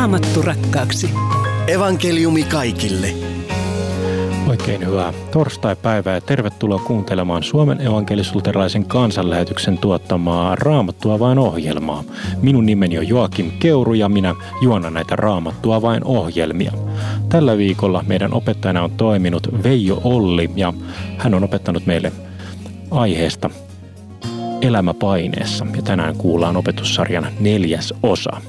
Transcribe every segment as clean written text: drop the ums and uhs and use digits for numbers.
Raamattu rakkaaksi. Evankeliumi kaikille. Oikein hyvää torstai-päivää ja tervetuloa kuuntelemaan Suomen evankelis-luterilaisen kansanlähetyksen tuottamaa Raamattua vain -ohjelmaa. Minun nimeni on Joakim Keuru ja minä juonan näitä Raamattua vain -ohjelmia. Tällä viikolla meidän opettajana on toiminut Veijo Olli ja hän on opettanut meille aiheesta elämäpaineessa ja tänään kuullaan opetussarjan 4. osa.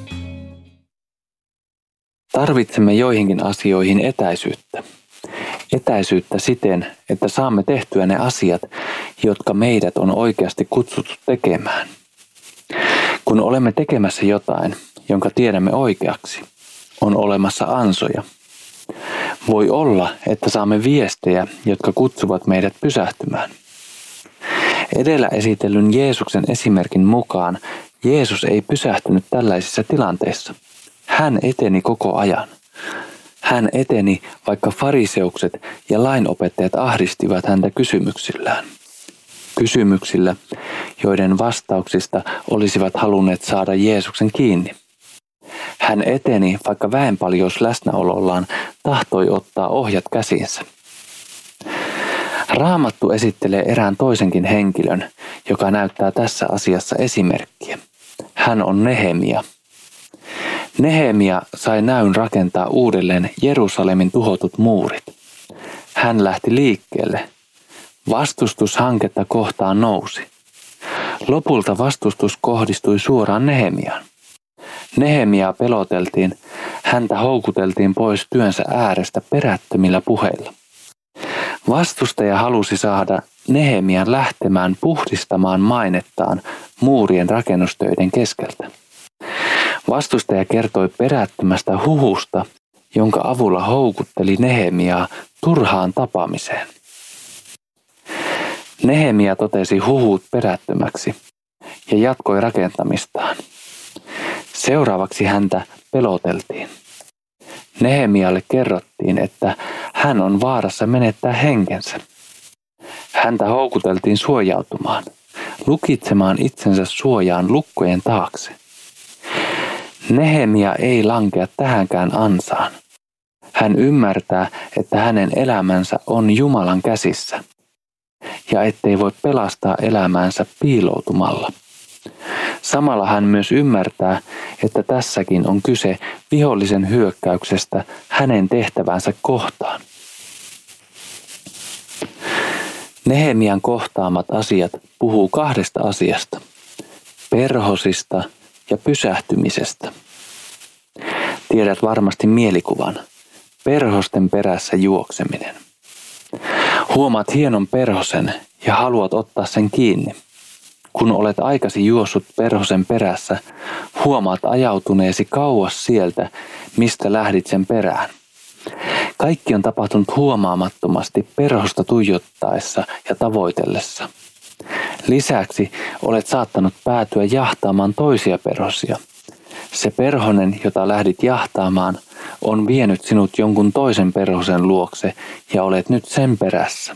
Tarvitsemme joihinkin asioihin etäisyyttä. Etäisyyttä siten, että saamme tehtyä ne asiat, jotka meidät on oikeasti kutsuttu tekemään. Kun olemme tekemässä jotain, jonka tiedämme oikeaksi, on olemassa ansoja. Voi olla, että saamme viestejä, jotka kutsuvat meidät pysähtymään. Edellä esitellyn Jeesuksen esimerkin mukaan Jeesus ei pysähtynyt tällaisissa tilanteissa. Hän eteni koko ajan. Hän eteni, vaikka fariseukset ja lainopettajat ahdistivat häntä kysymyksillään. Kysymyksillä, joiden vastauksista olisivat halunneet saada Jeesuksen kiinni. Hän eteni, vaikka väenpaljous läsnäolollaan tahtoi ottaa ohjat käsiinsä. Raamattu esittelee erään toisenkin henkilön, joka näyttää tässä asiassa esimerkkiä. Hän on Nehemia. Nehemia sai näyn rakentaa uudelleen Jerusalemin tuhotut muurit. Hän lähti liikkeelle. Vastustus hanketta kohtaan nousi. Lopulta vastustus kohdistui suoraan Nehemiaan. Nehemiaa peloteltiin, häntä houkuteltiin pois työnsä äärestä perättömillä puheilla. Vastustaja halusi saada Nehemian lähtemään puhdistamaan mainettaan muurien rakennustöiden keskeltä. Vastustaja kertoi perättömästä huhusta, jonka avulla houkutteli Nehemiaa turhaan tapaamiseen. Nehemia totesi huhut perättömäksi ja jatkoi rakentamistaan. Seuraavaksi häntä peloteltiin. Nehemialle kerrottiin, että hän on vaarassa menettää henkensä. Häntä houkuteltiin suojautumaan, lukitsemaan itsensä suojaan lukkojen taakse. Nehemia ei lankea tähänkään ansaan. Hän ymmärtää, että hänen elämänsä on Jumalan käsissä ja ettei voi pelastaa elämäänsä piiloutumalla. Samalla hän myös ymmärtää, että tässäkin on kyse vihollisen hyökkäyksestä hänen tehtävänsä kohtaan. Nehemian kohtaamat asiat puhuu kahdesta asiasta: perhosista ja pysähtymisestä. Tiedät varmasti mielikuvan: perhosten perässä juokseminen. Huomaat hienon perhosen ja haluat ottaa sen kiinni. Kun olet aikasi juossut perhosen perässä, huomaat ajautuneesi kauas sieltä, mistä lähdit sen perään. Kaikki on tapahtunut huomaamattomasti perhosta tuijottaessa ja tavoitellessa. Lisäksi olet saattanut päätyä jahtaamaan toisia perhosia. Se perhonen, jota lähdit jahtaamaan, on vienyt sinut jonkun toisen perhosen luokse ja olet nyt sen perässä.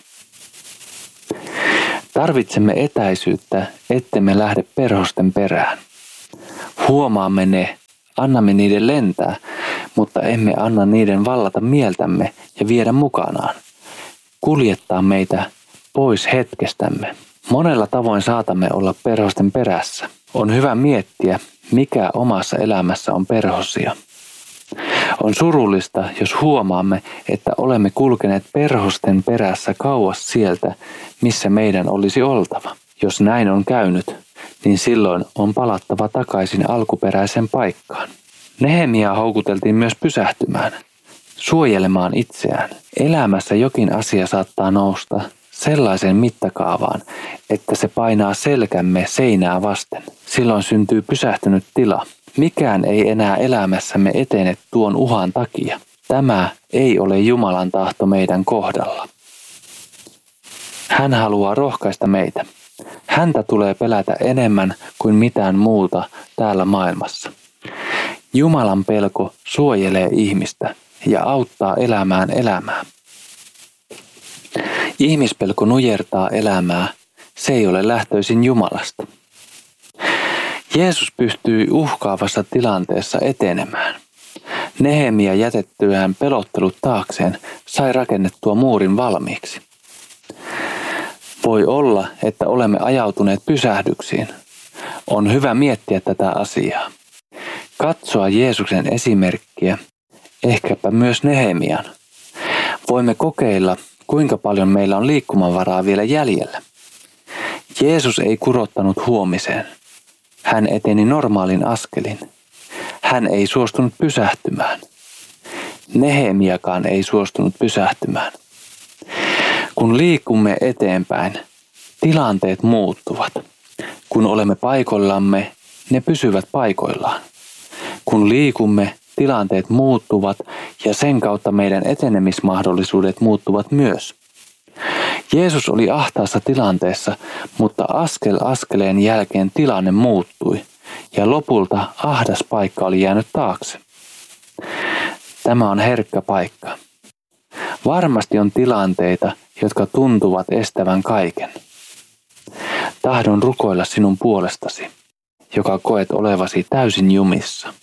Tarvitsemme etäisyyttä, ettemme lähde perhosten perään. Huomaamme ne, annamme niiden lentää, mutta emme anna niiden vallata mieltämme ja viedä mukanaan. Kuljettaa meitä pois hetkestämme. Monella tavoin saatamme olla perhosten perässä. On hyvä miettiä, mikä omassa elämässä on perhosia. On surullista, jos huomaamme, että olemme kulkeneet perhosten perässä kauas sieltä, missä meidän olisi oltava. Jos näin on käynyt, niin silloin on palattava takaisin alkuperäiseen paikkaan. Nehemiaa houkuteltiin myös pysähtymään, suojelemaan itseään. Elämässä jokin asia saattaa nousta sellaiseen mittakaavaan, että se painaa selkämme seinää vasten. Silloin syntyy pysähtynyt tila. Mikään ei enää elämässämme etene tuon uhan takia. Tämä ei ole Jumalan tahto meidän kohdalla. Hän haluaa rohkaista meitä. Häntä tulee pelätä enemmän kuin mitään muuta täällä maailmassa. Jumalan pelko suojelee ihmistä ja auttaa elämään elämää. Ihmispelko nujertaa elämää, se ei ole lähtöisin Jumalasta. Jeesus pystyi uhkaavassa tilanteessa etenemään. Nehemia jätettyään pelottelut taakseen sai rakennettua muurin valmiiksi. Voi olla, että olemme ajautuneet pysähdyksiin. On hyvä miettiä tätä asiaa. Katsoa Jeesuksen esimerkkiä, ehkäpä myös Nehemian. Voimme kokeilla, kuinka paljon meillä on liikkumavaraa vielä jäljellä. Jeesus ei kurottanut huomiseen. Hän eteni normaalin askelin. Hän ei suostunut pysähtymään. Nehemiakaan ei suostunut pysähtymään. Kun liikumme eteenpäin, tilanteet muuttuvat. Kun olemme paikoillamme, ne pysyvät paikoillaan. Kun liikumme, tilanteet muuttuvat ja sen kautta meidän etenemismahdollisuudet muuttuvat myös. Jeesus oli ahtaassa tilanteessa, mutta askel askeleen jälkeen tilanne muuttui ja lopulta ahdas paikka oli jäänyt taakse. Tämä on herkkä paikka. Varmasti on tilanteita, jotka tuntuvat estävän kaiken. Tahdon rukoilla sinun puolestasi, joka koet olevasi täysin jumissa.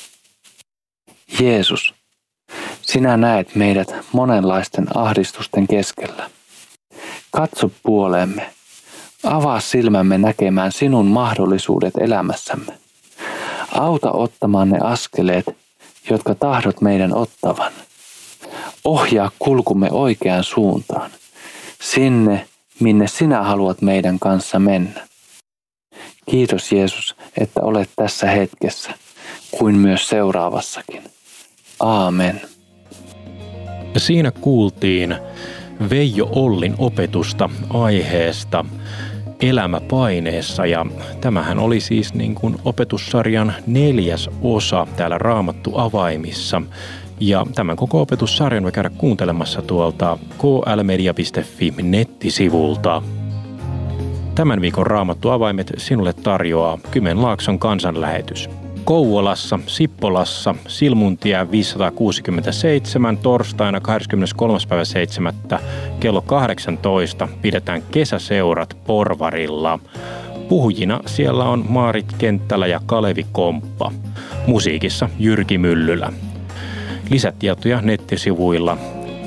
Jeesus, sinä näet meidät monenlaisten ahdistusten keskellä. Katso puoleemme. Avaa silmämme näkemään sinun mahdollisuudet elämässämme. Auta ottamaan ne askeleet, jotka tahdot meidän ottavan. Ohjaa kulkumme oikeaan suuntaan. Sinne, minne sinä haluat meidän kanssa mennä. Kiitos Jeesus, että olet tässä hetkessä, kuin myös seuraavassakin. Aamen. Ja siinä kuultiin Veijo Ollin opetusta aiheesta Elämä paineessa, ja tämähän oli siis niin kuin opetussarjan 4. osa täällä Raamattu avaimissa. Ja tämän koko opetussarjan voi käydä kuuntelemassa tuolta klmedia.fi nettisivulta. Tämän viikon Raamattu avaimet sinulle tarjoaa Kymenlaakson kansanlähetys. Kouvolassa, Sippolassa, Silmuntie 567 torstaina 23.7. kello 18 pidetään kesäseurat Porvarilla. Puhujina siellä on Maarit Kenttälä ja Kalevi Komppa. Musiikissa Jyrki Myllylä. Lisätietoja nettisivuilla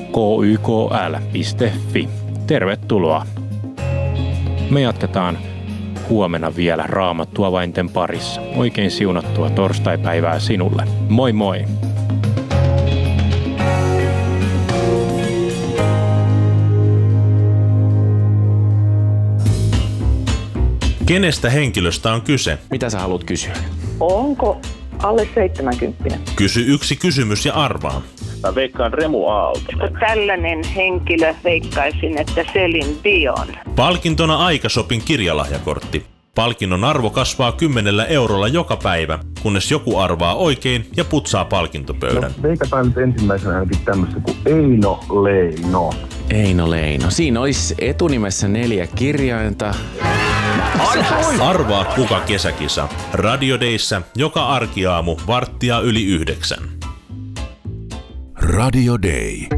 kykl.fi. Tervetuloa! Me jatketaan huomenna vielä Raamattu avainten parissa. Oikein siunattua torstaipäivää sinulle. Moi moi! Kenestä henkilöstä on kyse? Mitä sä haluat kysyä? Onko alle 70? Kysy yksi kysymys ja arvaa. Mä veikkaan Remu Aalto. Tällainen henkilö veikkaisin, että Celine Dion. Palkintona Aikashopin kirjalahjakortti. Palkinnon arvo kasvaa 10 eurolla joka päivä, kunnes joku arvaa oikein ja putsaa palkintopöydän. No, veikataan nyt ensimmäisenä ainakin tämmöistä kuin Eino Leino. Eino Leino. Siinä olisi etunimessä 4 kirjainta. Arvaa kuka kesäkisa. Radio Dayssä joka arkiaamu 8:45. Radio Day.